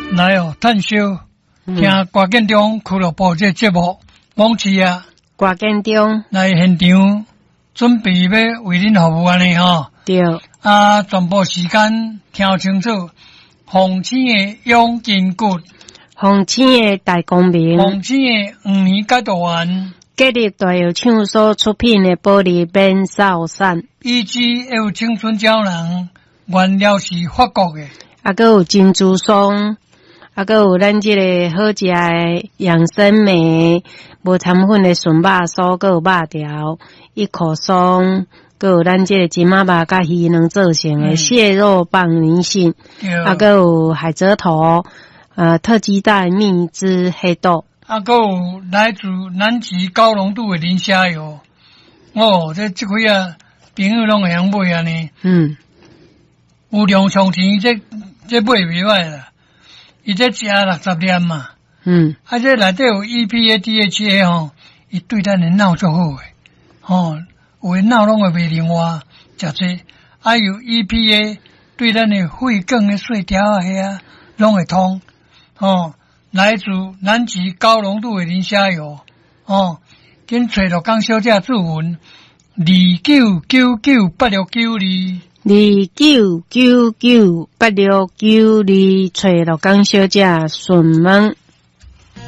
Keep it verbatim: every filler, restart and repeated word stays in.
来哦，探秀，听郭建中俱乐部这节目，往期啊， 郭建中来现场准备要为恁服务安尼吼。 对。 啊，全部时间听清楚，红星的永金骨， 红星的大公民， 红星的五年解毒丸， 吉利大药厂所出品的玻璃免扫伞， 以及还有青春胶囊，原料是法国的， 啊，还有珍珠松。啊，还有咱这个好食的养生梅，无掺粉的纯肉酥，还有肉条，一口松，还有咱这个金马肉甲鱼卵做成的蟹肉棒明信，啊，还有海蜇头，呃，特级蛋蜜汁黑豆， 啊，还有来自南极高浓度的磷虾油，哦，这这几啊朋友拢会晓买安尼，嗯，有量上钱，这这买袂歹啦。伊这食六十粒嘛，嗯，啊，这内底有 E P A、D H A 吼，伊对咱的脑足好诶，吼，有诶脑拢会袂灵活，食这，啊有 E P A 对咱的肺管的细条啊遐啊，拢会通，吼，来自南极高浓度的磷虾油，哦，紧找着江小姐注文二九九九八六九二。 二九九九八六九二，找六江小姐询问。